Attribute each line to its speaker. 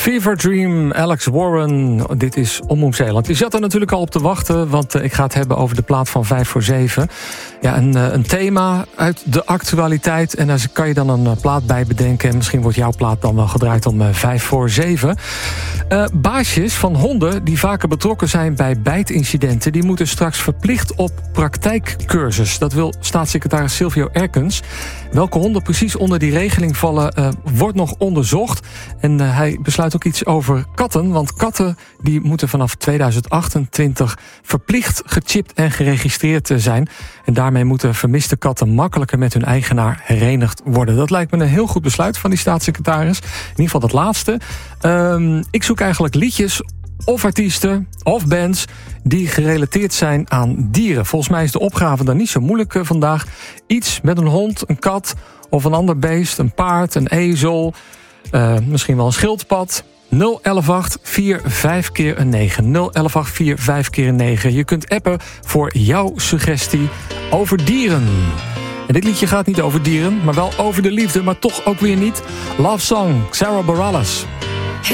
Speaker 1: Fever Dream, Alex Warren. Dit is Omroep Zeeland. Je zat er natuurlijk al op te wachten, want ik ga het hebben over de plaat van 5 voor 7. Ja, een thema uit de actualiteit. En daar kan je dan een plaat bij bedenken. En misschien wordt jouw plaat dan wel gedraaid om 5 voor 7. Baasjes van honden die vaker betrokken zijn bij bijtincidenten, die moeten straks verplicht op praktijkcursus. Dat wil staatssecretaris Silvio Erkens. Welke honden precies onder die regeling vallen, wordt nog onderzocht. En hij besluit ook iets over katten. Want katten die moeten vanaf 2028 verplicht gechipt en geregistreerd zijn. En daarmee moeten vermiste katten makkelijker met hun eigenaar herenigd worden. Dat lijkt me een heel goed besluit van die staatssecretaris. In ieder geval dat laatste. Ik zoek eigenlijk liedjes of artiesten of bands die gerelateerd zijn aan dieren. Volgens mij is de opgave dan niet zo moeilijk vandaag. Iets met een hond, een kat of een ander beest, een paard, een ezel, misschien wel een schildpad. 0118 45 keer een 9. 0118 45 keer een 9. Je kunt appen voor jouw suggestie over dieren. En dit liedje gaat niet over dieren, maar wel over de liefde, maar toch ook weer niet. Love Song, Sarah Bareilles.